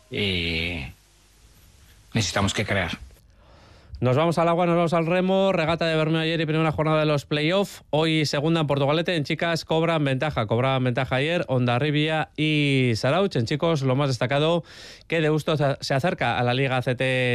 necesitamos que crear. Nos vamos al agua, nos vamos al remo. Regata de Bermeo ayer y primera jornada de los play-off. Hoy segunda en Portugalete. En chicas cobraban ventaja ayer Hondarribia y Sarauch. En chicos lo más destacado que Deusto se acerca a la Liga ACT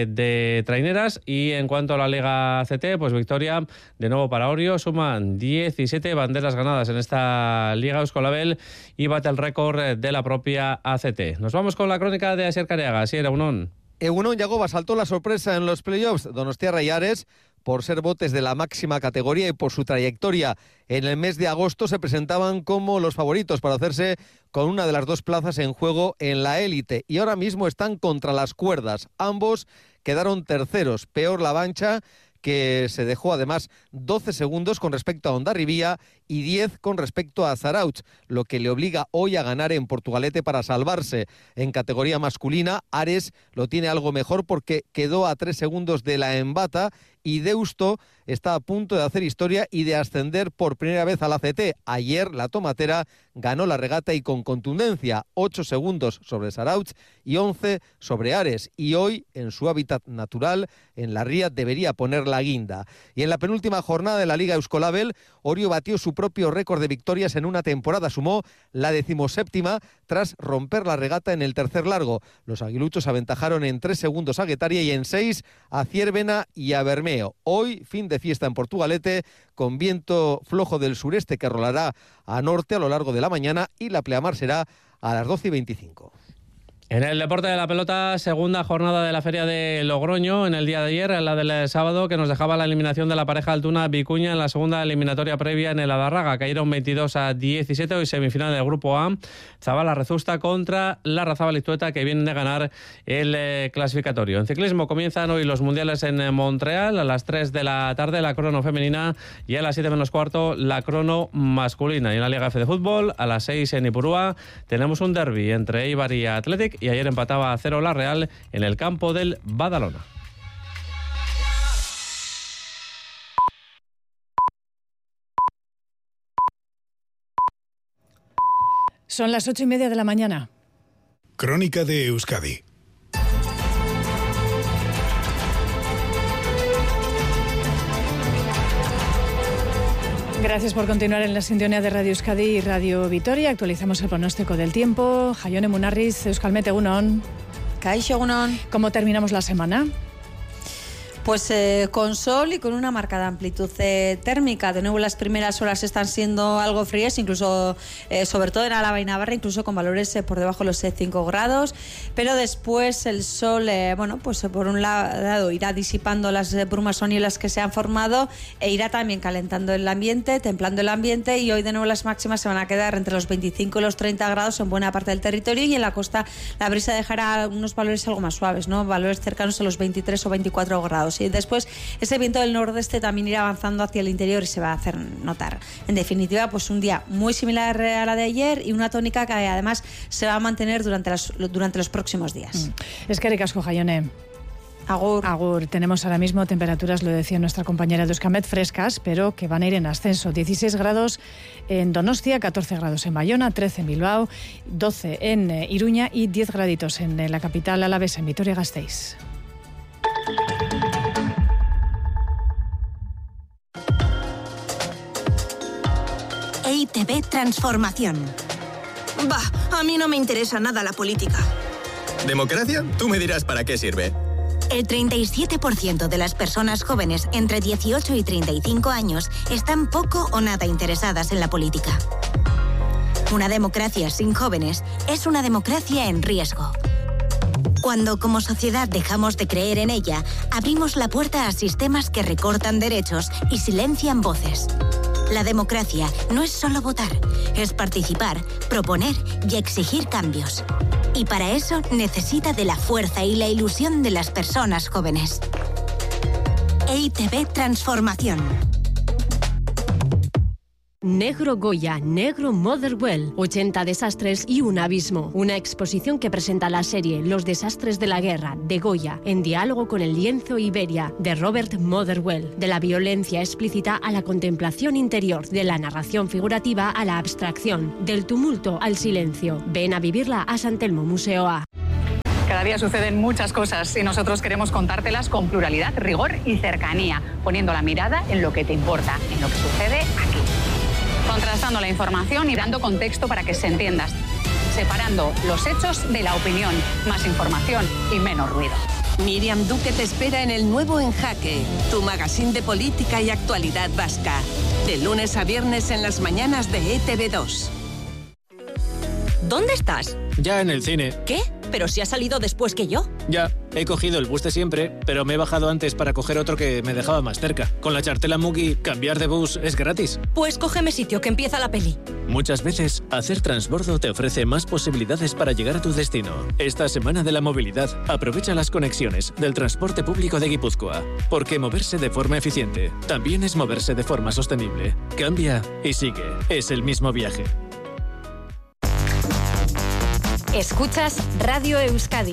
de traineras. Y en cuanto a la Liga ACT, pues victoria de nuevo para Orio. Suman 17 banderas ganadas en esta Liga Euskolabel y bate el récord de la propia ACT. Nos vamos con la crónica de Asier Careaga. Asier, Egunon. Egunon Yagoba saltó la sorpresa en los playoffs. Donostiarra y Ares, por ser botes de la máxima categoría y por su trayectoria en el mes de agosto, se presentaban como los favoritos para hacerse con una de las dos plazas en juego en la élite. Y ahora mismo están contra las cuerdas. Ambos quedaron terceros. Peor la Vancha, que se dejó además 12 segundos con respecto a Hondarribia y 10 con respecto a Sarauch, lo que le obliga hoy a ganar en Portugalete para salvarse. En categoría masculina, Ares lo tiene algo mejor porque quedó a 3 segundos de la Embata y Deusto está a punto de hacer historia y de ascender por primera vez al ACT. Ayer la Tomatera ganó la regata y con contundencia, 8 segundos sobre Sarauch y 11 sobre Ares. Y hoy, en su hábitat natural, en la ría, debería poner la guinda. Y en la penúltima jornada de la Liga Euskolabel, Orio batió su propio récord de victorias en una temporada. Sumó la 17ª tras romper la regata en el tercer largo. Los aguiluchos aventajaron en 3 segundos a Guetaria y en 6 a Ciervena y a Bermeo. Hoy, fin de fiesta en Portugalete, con viento flojo del sureste que rolará a norte a lo largo de la mañana y la pleamar será a las 12:25. En el deporte de la pelota, segunda jornada de la Feria de Logroño en el día de ayer, en la del sábado, que nos dejaba la eliminación de la pareja Altuna-Vicuña en la segunda eliminatoria previa en el Adarraga. Cayeron 22-17, hoy semifinal del Grupo A. Zabala-Rezusta contra la Razabal-Iztueta, que vienen de ganar el clasificatorio. En ciclismo comienzan hoy los mundiales en Montreal, a las 3 de la tarde la crono femenina y a las 7 menos cuarto la crono masculina. Y en la Liga F de fútbol, a las 6 en Ipurúa, tenemos un derbi entre Eibar y Athletic, y ayer empataba a 0 la Real en el campo del Badalona. Son las 8:30 de la mañana. Crónica de Euskadi. Gracias por continuar en la sintonía de Radio Euskadi y Radio Vitoria. Actualizamos el pronóstico del tiempo. Jaione Munarriz, Euskalmet, Egunon. Kaixo, Egunon. ¿Cómo terminamos la semana? Pues con sol y con una marcada amplitud térmica. De nuevo las primeras horas están siendo algo frías, incluso sobre todo en Álava y Navarra, incluso con valores por debajo de los 5 grados. Pero después el sol, pues por un lado irá disipando las brumas o nieblas que se han formado e irá también calentando el ambiente, templando el ambiente, y hoy de nuevo las máximas se van a quedar entre los 25 y los 30 grados en buena parte del territorio, y en la costa la brisa dejará unos valores algo más suaves, ¿no? Valores cercanos a los 23 o 24 grados. Y después ese viento del nordeste también irá avanzando hacia el interior y se va a hacer notar. En definitiva, pues un día muy similar a la de ayer y una tónica que además se va a mantener durante los próximos días. Eskerrik asko, Jaione. Agur. Agur. Tenemos ahora mismo temperaturas, lo decía nuestra compañera de Euskalmet, frescas, pero que van a ir en ascenso. 16 grados en Donostia, 14 grados en Bayona, 13 en Bilbao, 12 en Iruña y 10 graditos en la capital alavesa, en Vitoria-Gasteiz. EITB Transformación. Bah, a mí no me interesa nada la política. ¿Democracia? Tú me dirás para qué sirve. El 37% de las personas jóvenes entre 18 y 35 años están poco o nada interesadas en la política. Una democracia sin jóvenes es una democracia en riesgo. Cuando como sociedad dejamos de creer en ella, abrimos la puerta a sistemas que recortan derechos y silencian voces. La democracia no es solo votar, es participar, proponer y exigir cambios. Y para eso necesita de la fuerza y la ilusión de las personas jóvenes. EITB Transformación. Negro Goya, Negro Motherwell, 80 desastres y un abismo. Una exposición que presenta la serie Los desastres de la guerra, de Goya, en diálogo con el lienzo Iberia, de Robert Motherwell. De la violencia explícita a la contemplación interior, de la narración figurativa a la abstracción, del tumulto al silencio. Ven a vivirla a San Telmo Museo A. Cada día suceden muchas cosas y nosotros queremos contártelas con pluralidad, rigor y cercanía, poniendo la mirada en lo que te importa, en lo que sucede aquí. Contrastando la información y dando contexto para que se entienda. Separando los hechos de la opinión. Más información y menos ruido. Miriam Duque te espera en el nuevo En Jaque, tu magazín de política y actualidad vasca. De lunes a viernes en las mañanas de ETV2. ¿Dónde estás? Ya en el cine. ¿Qué? ¿Pero si has salido después que yo? Ya, he cogido el bus de siempre, pero me he bajado antes para coger otro que me dejaba más cerca. Con la chartela Mugi, cambiar de bus es gratis. Pues cógeme sitio, que empieza la peli. Muchas veces, hacer transbordo te ofrece más posibilidades para llegar a tu destino. Esta semana de la movilidad, aprovecha las conexiones del transporte público de Guipúzcoa. Porque moverse de forma eficiente también es moverse de forma sostenible. Cambia y sigue. Es el mismo viaje. Escuchas Radio Euskadi.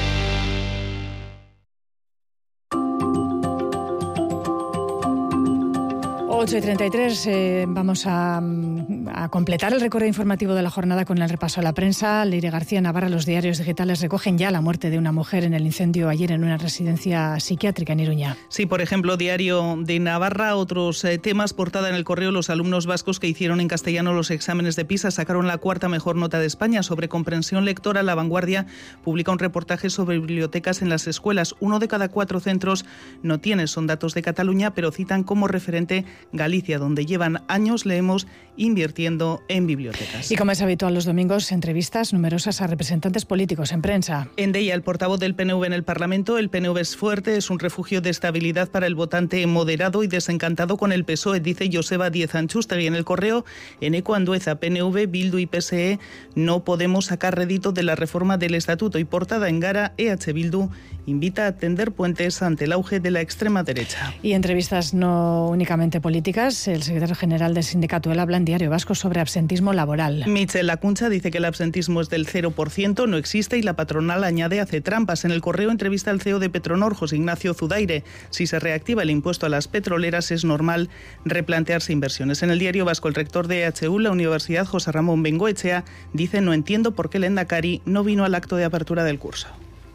8:33, vamos a completar el recorrido informativo de la jornada con el repaso a la prensa. Leire García Navarra, los diarios digitales recogen ya la muerte de una mujer en el incendio ayer en una residencia psiquiátrica en Iruña. Sí, por ejemplo, Diario de Navarra, otros temas, portada en El Correo, los alumnos vascos que hicieron en castellano los exámenes de PISA sacaron la cuarta mejor nota de España. Sobre comprensión lectora, La Vanguardia publica un reportaje sobre bibliotecas en las escuelas. 1 de cada 4 centros no tiene, son datos de Cataluña, pero citan como referente Galicia, donde llevan años, leemos, invirtiendo en bibliotecas. Y como es habitual los domingos, entrevistas numerosas a representantes políticos en prensa. En Deia, el portavoz del PNV en el Parlamento, el PNV es fuerte, es un refugio de estabilidad para el votante moderado y desencantado con el PSOE, dice Joseba Díez Antxustegui. En El Correo, Eneco Andueza, PNV, Bildu y PSE, no podemos sacar rédito de la reforma del Estatuto. Y portada en Gara, EH Bildu invita a tender puentes ante el auge de la extrema derecha. Y entrevistas no únicamente políticas, el secretario general del sindicato El habla en Diario Vasco sobre absentismo laboral. Michel Lacuncha dice que el absentismo es del 0%, no existe, y la patronal añade hace trampas. En El Correo entrevista al CEO de Petronor, José Ignacio Zudaire. Si se reactiva el impuesto a las petroleras es normal replantearse inversiones. En el Diario Vasco, el rector de EHU, la Universidad, José Ramón Bengoechea, dice: no entiendo por qué el Lehendakari no vino al acto de apertura del curso.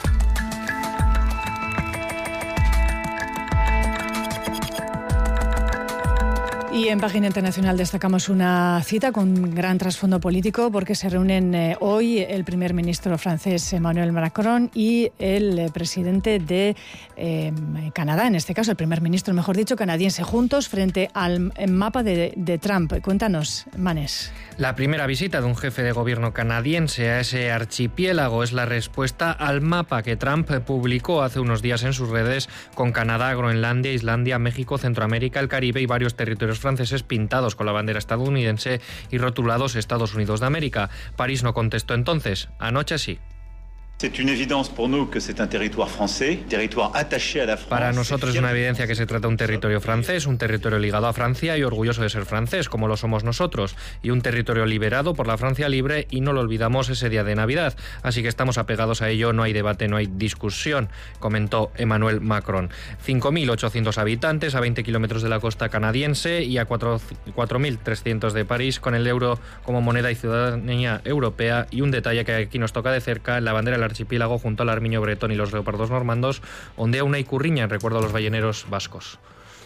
Y en página internacional destacamos una cita con gran trasfondo político porque se reúnen hoy el primer ministro francés Emmanuel Macron y el presidente de Canadá, en este caso el primer ministro, mejor dicho, canadiense, juntos frente al mapa de Trump. Cuéntanos, Manes. La primera visita de un jefe de gobierno canadiense a ese archipiélago es la respuesta al mapa que Trump publicó hace unos días en sus redes con Canadá, Groenlandia, Islandia, México, Centroamérica, el Caribe y varios territorios franceses pintados con la bandera estadounidense y rotulados Estados Unidos de América. París no contestó entonces. Anoche sí. Para nosotros es una evidencia que se trata de un territorio francés, un territorio ligado a Francia y orgulloso de ser francés, como lo somos nosotros, y un territorio liberado por la Francia libre, y no lo olvidamos ese día de Navidad. Así que estamos apegados a ello, no hay debate, no hay discusión, comentó Emmanuel Macron. 5.800 habitantes a 20 kilómetros de la costa canadiense y a 4.300 de París, con el euro como moneda y ciudadanía europea. Y un detalle que aquí nos toca de cerca: la bandera del archipiélago junto al armiño bretón y los leopardos normandos ondea una icurriña en recuerdo a los balleneros vascos.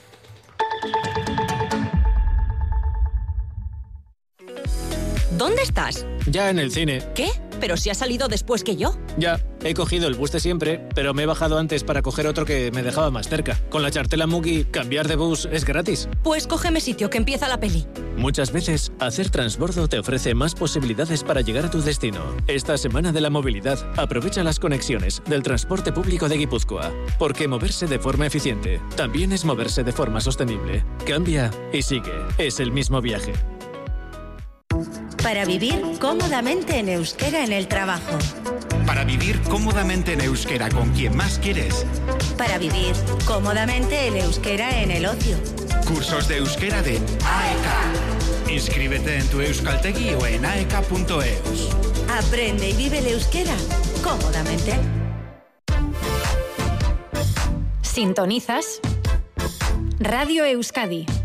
¿Dónde estás? Ya en el cine. ¿Qué? ¿Pero si has salido después que yo? Ya, he cogido el bus de siempre, pero me he bajado antes para coger otro que me dejaba más cerca. Con la chartela Mugi, cambiar de bus es gratis. Pues cógeme sitio, que empieza la peli. Muchas veces, hacer transbordo te ofrece más posibilidades para llegar a tu destino. Esta semana de la movilidad, aprovecha las conexiones del transporte público de Guipúzcoa. Porque moverse de forma eficiente también es moverse de forma sostenible. Cambia y sigue. Es el mismo viaje. Para vivir cómodamente en euskera en el trabajo. Para vivir cómodamente en euskera con quien más quieres. Para vivir cómodamente en euskera en el ocio. Cursos de euskera de AEK. Inscríbete en tu euskaltegi o en aek.eus. Aprende y vive el euskera cómodamente. Sintonizas Radio Euskadi.